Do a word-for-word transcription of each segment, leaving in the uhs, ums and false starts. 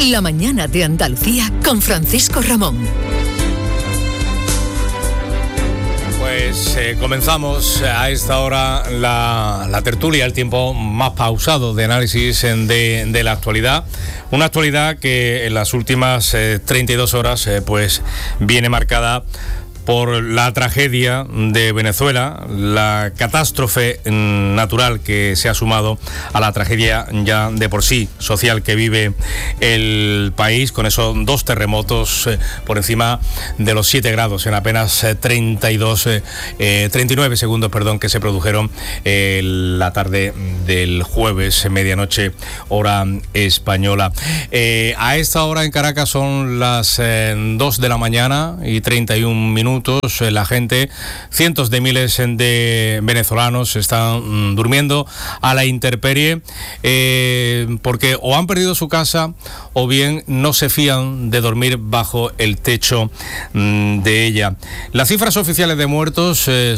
La mañana de Andalucía con Francisco Ramón. Pues eh, comenzamos a esta hora la, la tertulia, el tiempo más pausado de análisis de, de la actualidad. Una actualidad que en las últimas eh, treinta y dos horas eh, pues viene marcada por la tragedia de Venezuela, la catástrofe natural que se ha sumado a la tragedia ya de por sí social que vive el país, con esos dos terremotos eh, por encima de los siete grados en apenas eh, treinta y dos, eh, eh, treinta y nueve segundos, perdón, que se produjeron eh, la tarde del jueves, medianoche, hora española. Eh, a esta hora en Caracas son las eh, dos de la mañana y treinta y un minutos. La gente, cientos de miles de venezolanos están durmiendo a la intemperie eh, porque o han perdido su casa o bien no se fían de dormir bajo el techo mm, de ella. Las cifras oficiales de muertos eh,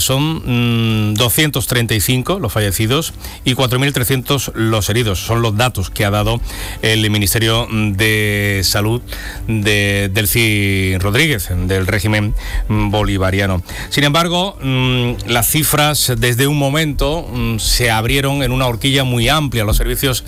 son mm, doscientos treinta y cinco los fallecidos y cuatro mil trescientos los heridos. Son los datos que ha dado el Ministerio de Salud de Delcy Rodríguez, del régimen bolivariano. Sin embargo, mmm, las cifras desde un momento mmm, se abrieron en una horquilla muy amplia. Los servicios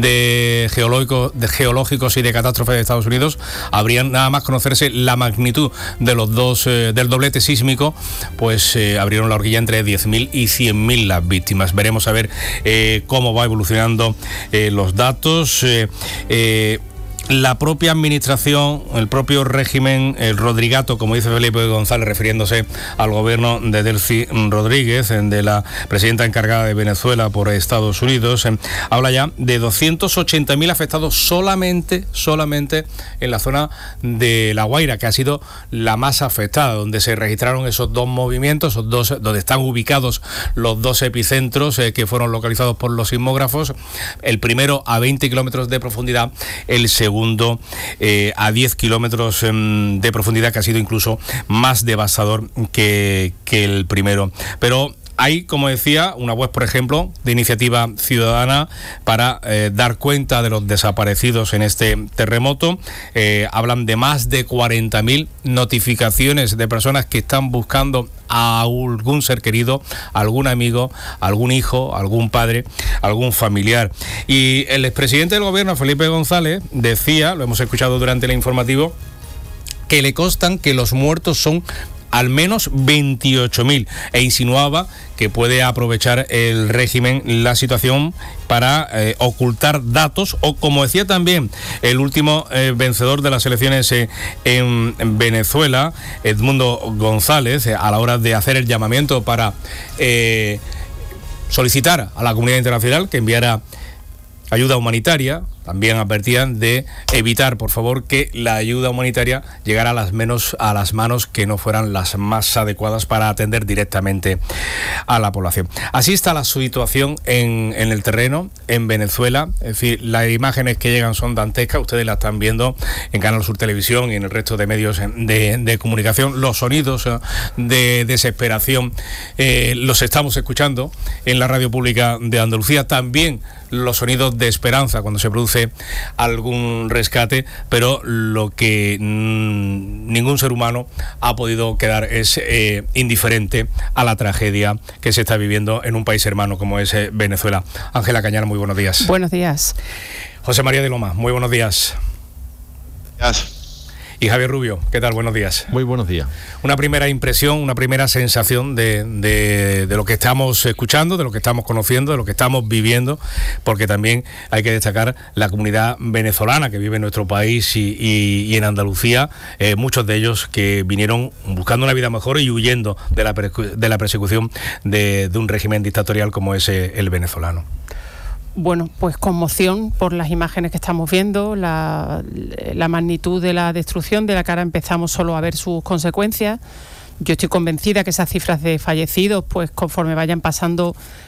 de, geológico, de geológicos y de catástrofe de Estados Unidos habrían nada más conocerse la magnitud de los dos eh, del doblete sísmico, pues eh, abrieron la horquilla entre diez mil y cien mil las víctimas. Veremos a ver eh, cómo va evolucionando eh, los datos. Eh, eh, La propia administración, el propio régimen, el Rodrigato, como dice Felipe González, refiriéndose al gobierno de Delcy Rodríguez, de la presidenta encargada de Venezuela por Estados Unidos, eh, habla ya de doscientos ochenta mil afectados solamente, solamente en la zona de La Guaira, que ha sido la más afectada, donde se registraron esos dos movimientos, esos dos, donde están ubicados los dos epicentros eh, que fueron localizados por los sismógrafos, el primero a veinte kilómetros de profundidad, el segundo segundo eh, a diez kilómetros eh, de profundidad, que ha sido incluso más devastador que, que el primero. Pero hay, como decía, una web, por ejemplo, de Iniciativa Ciudadana para eh, dar cuenta de los desaparecidos en este terremoto. Eh, hablan de más de cuarenta mil notificaciones de personas que están buscando a algún ser querido, algún amigo, algún hijo, algún padre, algún familiar. Y el expresidente del gobierno, Felipe González, decía, lo hemos escuchado durante el informativo, que le constan que los muertos son al menos veintiocho mil, e insinuaba que puede aprovechar el régimen la situación para eh, ocultar datos, o como decía también el último eh, vencedor de las elecciones eh, en, en Venezuela, Edmundo González, eh, a la hora de hacer el llamamiento para eh, solicitar a la comunidad internacional que enviara ayuda humanitaria. También advertían de evitar, por favor, que la ayuda humanitaria llegara a las, menos, a las manos que no fueran las más adecuadas para atender directamente a la población. Así está la situación en, en el terreno, en Venezuela. Es decir, las imágenes que llegan son dantescas. Ustedes las están viendo en Canal Sur Televisión y en el resto de medios de, de comunicación. Los sonidos de desesperación eh, los estamos escuchando en la radio pública de Andalucía. También los sonidos de esperanza cuando se produce algún rescate, pero lo que mmm, ningún ser humano ha podido quedar es eh, indiferente a la tragedia que se está viviendo en un país hermano como es eh, Venezuela. Ángela Cañar, muy buenos días. Buenos días. José María de Loma, muy buenos días. Gracias. Y Javier Rubio, ¿qué tal? Buenos días. Muy buenos días. Una primera impresión, una primera sensación de, de, de lo que estamos escuchando, de lo que estamos conociendo, de lo que estamos viviendo, porque también hay que destacar la comunidad venezolana que vive en nuestro país y, y, y en Andalucía, eh, muchos de ellos que vinieron buscando una vida mejor y huyendo de la, de la persecución de, de un régimen dictatorial como es el venezolano. Bueno, pues conmoción por las imágenes que estamos viendo, la, la magnitud de la destrucción de la que ahora empezamos solo a ver sus consecuencias. Yo estoy convencida que esas cifras de fallecidos, pues conforme vayan pasando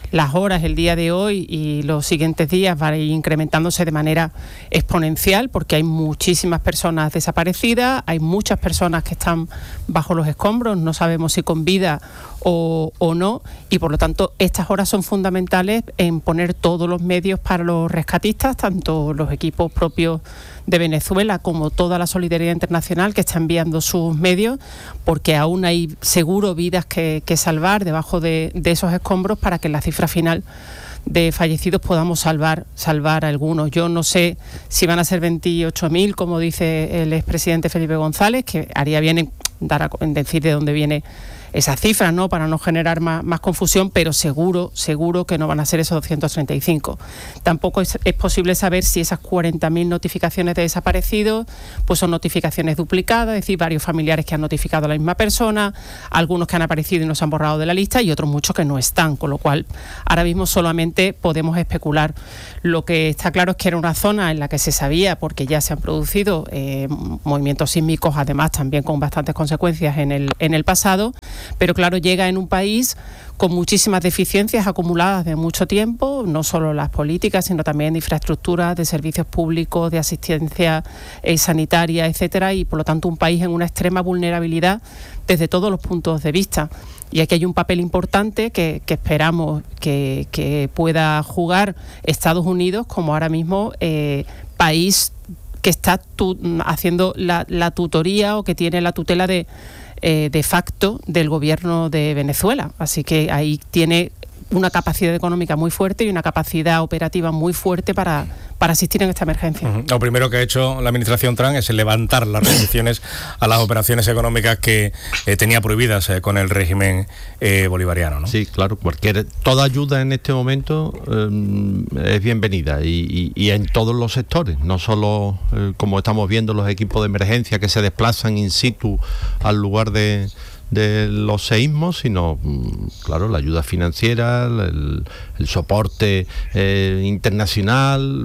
las horas, el día de hoy y los siguientes días va a ir incrementándose de manera exponencial, porque hay muchísimas personas desaparecidas, hay muchas personas que están bajo los escombros, no sabemos si con vida o, o no, y por lo tanto estas horas son fundamentales en poner todos los medios para los rescatistas, tanto los equipos propios de Venezuela como toda la solidaridad internacional que está enviando sus medios, porque aún hay seguro vidas que, que salvar debajo de, de esos escombros para que en la cifra final de fallecidos podamos salvar salvar a algunos. Yo no sé si van a ser veintiocho mil, como dice el expresidente Felipe González, que haría bien en, dar a, en decir de dónde viene esa cifra, ¿no?, para no generar más, más confusión, pero seguro, seguro que no van a ser esos doscientos treinta y cinco. Tampoco es, es posible saber si esas cuarenta mil notificaciones de desaparecidos pues son notificaciones duplicadas, es decir, varios familiares que han notificado a la misma persona, algunos que han aparecido y no se han borrado de la lista y otros muchos que no están, con lo cual ahora mismo solamente podemos especular. Lo que está claro es que era una zona en la que se sabía, porque ya se han producido eh, movimientos sísmicos, además también con bastantes consecuencias en el, en el pasado, pero claro, llega en un país con muchísimas deficiencias acumuladas de mucho tiempo, no solo las políticas, sino también de infraestructuras, de servicios públicos, de asistencia eh, sanitaria, etcétera, y por lo tanto un país en una extrema vulnerabilidad desde todos los puntos de vista. Y aquí hay un papel importante que, que esperamos que, que pueda jugar Estados Unidos como ahora mismo eh, país que está tu, haciendo la, la tutoría o que tiene la tutela de Eh, de facto del gobierno de Venezuela. Así que ahí tiene una capacidad económica muy fuerte y una capacidad operativa muy fuerte para, para asistir en esta emergencia. Uh-huh. Lo primero que ha hecho la administración Trump es levantar las restricciones a las operaciones económicas que eh, tenía prohibidas eh, con el régimen eh, bolivariano, ¿no? Sí, claro, cualquier toda ayuda en este momento eh, es bienvenida y, y, y en todos los sectores, no solo eh, como estamos viendo los equipos de emergencia que se desplazan in situ al lugar de de los seísmos, sino, claro, la ayuda financiera, el, el soporte eh, internacional,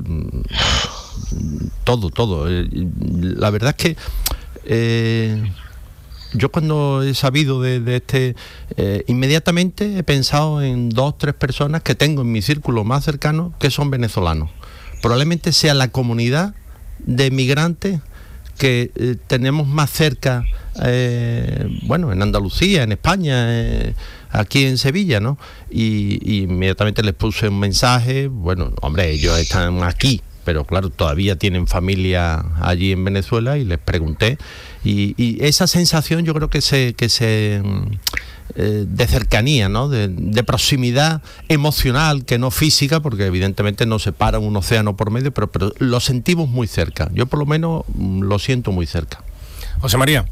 todo, todo. La verdad es que eh, yo cuando he sabido de, de este, eh, inmediatamente he pensado en dos, tres personas que tengo en mi círculo más cercano que son venezolanos. Probablemente sea la comunidad de migrantes que eh, tenemos más cerca, eh, bueno, en Andalucía, en España, eh, aquí en Sevilla, ¿no? Y, y inmediatamente les puse un mensaje, bueno, hombre, ellos están aquí, pero claro, todavía tienen familia allí en Venezuela y les pregunté. Y, y esa sensación yo creo que se... Que se Eh, de cercanía, ¿no? De, de proximidad emocional, que no física, porque evidentemente nos separa un océano por medio, pero, pero lo sentimos muy cerca. Yo por lo menos lo siento muy cerca. José María.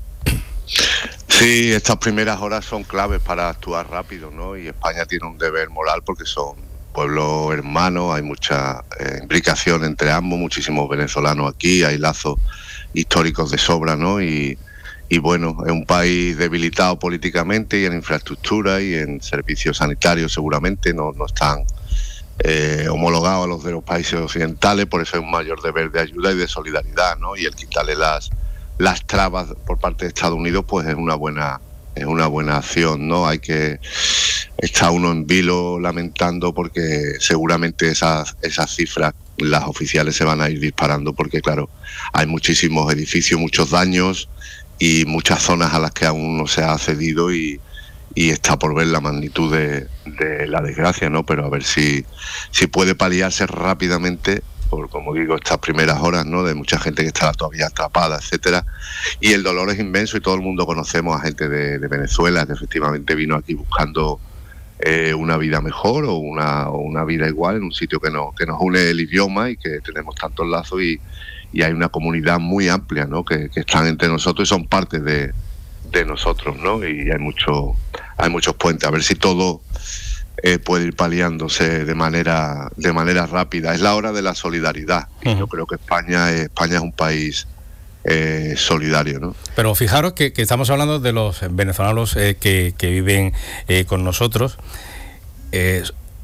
Sí, estas primeras horas son claves para actuar rápido, ¿no? Y España tiene un deber moral porque son pueblos hermanos, hay mucha eh, implicación entre ambos, muchísimos venezolanos aquí, hay lazos históricos de sobra, ¿no? Y Y bueno, es un país debilitado políticamente y en infraestructura y en servicios sanitarios seguramente no, no están eh, homologados a los de los países occidentales, por eso hay un mayor deber de ayuda y de solidaridad, ¿no? Y el quitarle las las trabas por parte de Estados Unidos pues es una buena es una buena acción, ¿no? Hay que estar uno en vilo lamentando porque seguramente esas esas cifras, las oficiales, se van a ir disparando porque claro, hay muchísimos edificios, muchos daños y muchas zonas a las que aún no se ha accedido y, y está por ver la magnitud de, de la desgracia, ¿no? Pero a ver si, si puede paliarse rápidamente por, como digo, estas primeras horas, ¿no? De mucha gente que está todavía atrapada, etcétera. Y el dolor es inmenso y todo el mundo conocemos a gente de, de Venezuela que efectivamente vino aquí buscando eh, una vida mejor o una, o una vida igual en un sitio que, no, que nos une el idioma y que tenemos tantos lazos y y hay una comunidad muy amplia, ¿no? que, que están entre nosotros y son parte de, de nosotros, ¿no? Y hay mucho, hay muchos puentes, a ver si todo eh, puede ir paliándose de manera de manera rápida. Es la hora de la solidaridad, y uh-huh. yo creo que España, España es un país eh, solidario, ¿no? Pero fijaros que, que estamos hablando de los venezolanos eh, que, que viven eh, con nosotros. Eh,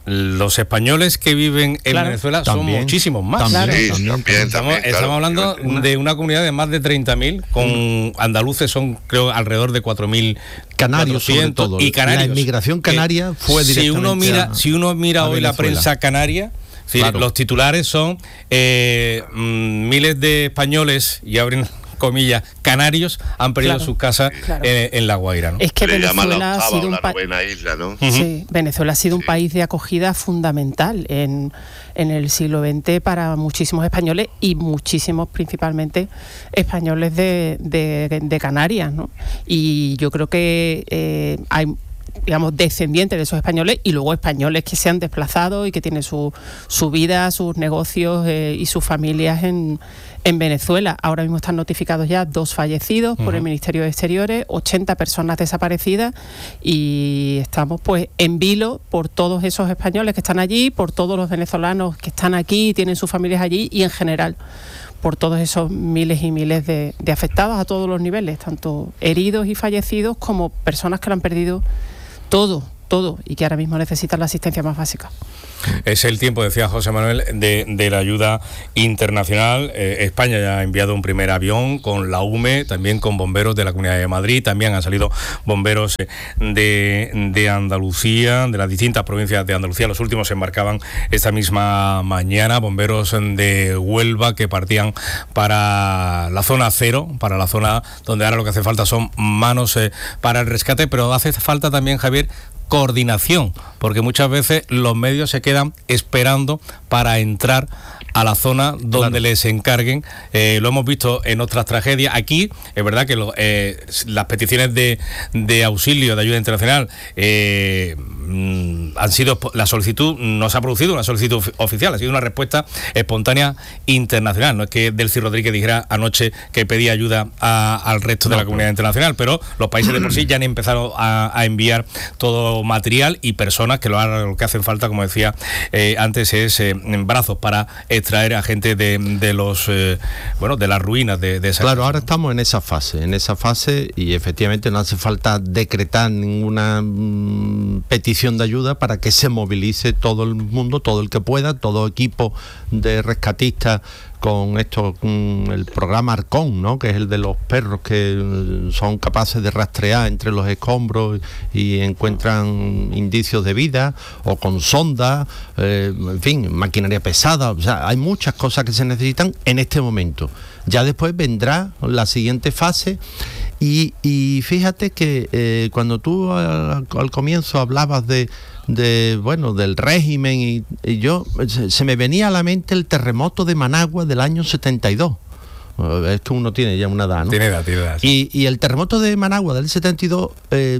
los españoles que viven en claro. Venezuela También, son muchísimos más. También, Sí, también. también, Estamos, también, estamos claro. hablando Una- de una comunidad de más de treinta mil, con andaluces son, creo, alrededor de cuatro mil Canarios, sobre todo. y canarios. La inmigración canaria Que fue si directamente uno mira, a- si uno mira a hoy la Venezuela. prensa canaria, sí, Claro. los titulares son eh, mm, miles de españoles, y abren comillas, canarios han perdido Claro, sus casas claro. en, en La Guaira, ¿no? Es que Le llaman Venezuela la ha octava sido o un la país. novena isla, ¿no? Ujú. Sí, Venezuela ha sido un Sí. país de acogida fundamental en, en el siglo veinte para muchísimos españoles y muchísimos principalmente españoles de, de, de Canarias, ¿no? Y yo creo que eh, hay, digamos, descendientes de esos españoles y luego españoles que se han desplazado y que tienen su, su vida, sus negocios eh, y sus familias en, en Venezuela. Ahora mismo están notificados ya dos fallecidos por el Ministerio de Exteriores, ochenta personas desaparecidas, y estamos pues en vilo por todos esos españoles que están allí, por todos los venezolanos que están aquí y tienen sus familias allí, y en general por todos esos miles y miles de, de afectados a todos los niveles, tanto heridos y fallecidos como personas que lo han perdido todo, todo, y que ahora mismo necesitan la asistencia más básica. Es el tiempo, decía José Manuel, de, de la ayuda internacional. Eh, España ya ha enviado un primer avión con la U M E, también con bomberos de la Comunidad de Madrid, también han salido bomberos eh, de, de Andalucía, de las distintas provincias de Andalucía. Los últimos se embarcaban esta misma mañana, bomberos de Huelva que partían para la zona cero, para la zona donde ahora lo que hace falta son manos eh, para el rescate, pero hace falta también, Javier, coordinación, porque muchas veces los medios se quedan esperando para entrar a la zona donde Claro. les les encarguen. Eh, lo hemos visto en otras tragedias. Aquí es verdad que lo, eh, las peticiones de, de auxilio, de ayuda internacional, eh, mm, han sido, la solicitud, no se ha producido una solicitud ofi- oficial, ha sido una respuesta espontánea internacional. No es que Delcy Rodríguez dijera anoche que pedía ayuda a- al resto de No, la comunidad internacional, pero los países de por sí ya han empezado a, a enviar todo material y personas que lo, ha- lo que hacen falta, como decía eh, antes, es eh, brazos para extraer a gente de, de los eh, bueno, de las ruinas de, de esa Claro, casa. ahora estamos en esa fase, en esa fase y efectivamente no hace falta decretar ninguna mm, petición de ayuda para que se movilice todo el mundo, todo el que pueda, todo equipo de rescatistas con esto, con el programa Arcón, ¿no? Que es el de los perros que mm, son capaces de rastrear entre los escombros y encuentran indicios de vida, o con sondas, eh, en fin, maquinaria pesada. O sea, hay muchas cosas que se necesitan en este momento. Ya después vendrá la siguiente fase. Y, y fíjate que eh, cuando tú al, al comienzo hablabas de, de bueno, del régimen y, y yo, se, se me venía a la mente el terremoto de Managua del año setenta y dos. Eh, Es que uno tiene ya una edad, ¿no? Tiene edad, tiene edad. Y, y el terremoto de Managua del setenta y dos eh,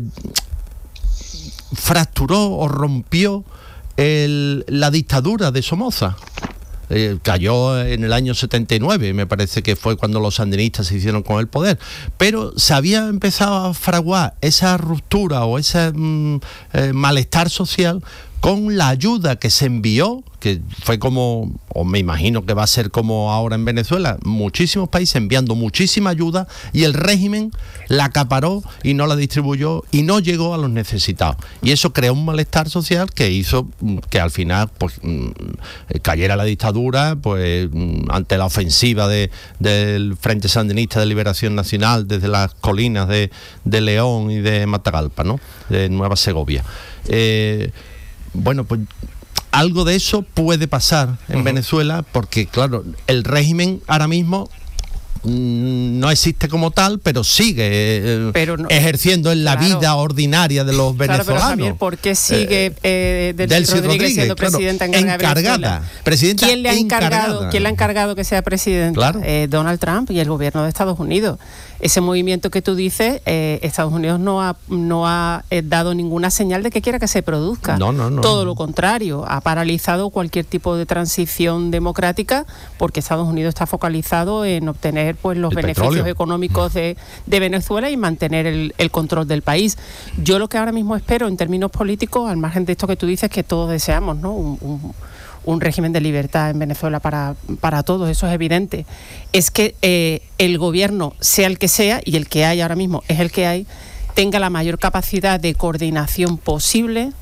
fracturó o rompió el, la dictadura de Somoza. Eh, cayó en el año setenta y nueve, me parece que fue cuando los sandinistas se hicieron con el poder, pero se había empezado a fraguar esa ruptura o ese mm, eh, malestar social con la ayuda que se envió, que fue como, o me imagino que va a ser como ahora en Venezuela, muchísimos países enviando muchísima ayuda y el régimen la acaparó y no la distribuyó y no llegó a los necesitados. Y eso creó un malestar social que hizo mm, que al final pues mm, cayera la dictadura pues mm, ante la ofensiva de, del Frente Sandinista de Liberación Nacional desde las colinas de, de León y de Matagalpa, ¿no? De Nueva Segovia. Eh, bueno, pues algo de eso puede pasar en uh-huh. Venezuela, porque claro, el régimen ahora mismo mm, no existe como tal, pero sigue eh, pero no, ejerciendo en la claro. vida ordinaria de los venezolanos. Claro, pero Javier, ¿por qué sigue eh, Delcy, Delcy Rodríguez, Rodríguez siendo claro, presidenta encargada? Presidenta ¿Quién le ha encargado, encargada? ¿quién le ha encargado que sea presidenta? Claro. Eh, Donald Trump y el gobierno de Estados Unidos. Ese movimiento que tú dices, eh, Estados Unidos no ha, no ha eh, dado ninguna señal de que quiera que se produzca. No, no, no. Todo no. lo contrario, ha paralizado cualquier tipo de transición democrática porque Estados Unidos está focalizado en obtener pues los el beneficios petróleo. económicos de, de Venezuela y mantener el, el control del país. Yo lo que ahora mismo espero en términos políticos, al margen de esto que tú dices, que todos deseamos, ¿no? Un, un, un régimen de libertad en Venezuela para, para todos, eso es evidente, es que eh, el gobierno, sea el que sea, y el que hay ahora mismo es el que hay, tenga la mayor capacidad de coordinación posible,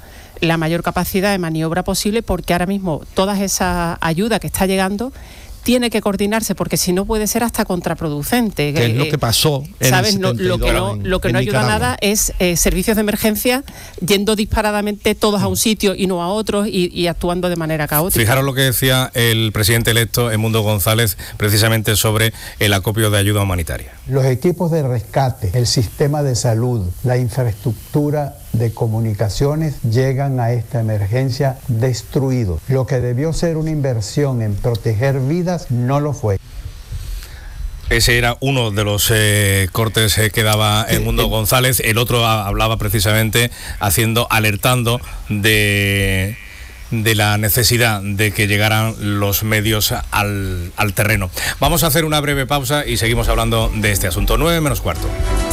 la mayor capacidad de maniobra posible, porque ahora mismo toda esa ayuda que está llegando tiene que coordinarse, porque si no puede ser hasta contraproducente. Que es lo que pasó en ¿sabes? el No, lo que no, en, lo que no ayuda Nicaragua. nada es eh, servicios de emergencia yendo disparadamente todos a un sitio y no a otros, y, y actuando de manera caótica. Fijaros lo que decía el presidente electo, Edmundo González, precisamente sobre el acopio de ayuda humanitaria. Los equipos de rescate, el sistema de salud, la infraestructura de comunicaciones llegan a esta emergencia destruidos. Lo que debió ser una inversión en proteger vidas no lo fue. Ese era uno de los eh, cortes eh, que daba Edmundo González. El otro a, hablaba precisamente haciendo, alertando de, de la necesidad de que llegaran los medios al, al terreno. Vamos a hacer una breve pausa y seguimos hablando de este asunto. nueve menos cuarto.